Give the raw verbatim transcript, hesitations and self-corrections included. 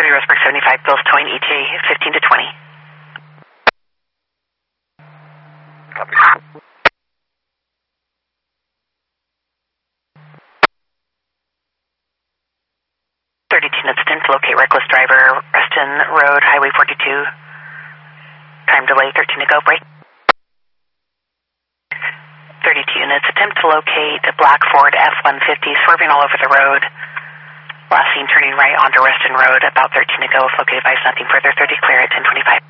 three, Roseburg seventy-five, Bill's towing E T A fifteen to twenty. Copy. thirty-two units ten to locate reckless driver, Reston Road, Highway forty-two. Time delay, thirteen to go, break. thirty-two units, attempt to locate a black Ford F one fifty swerving all over the road. Last seen turning right onto Reston Road, about thirteen to go, if located by nothing further, thirty clear at ten twenty-five.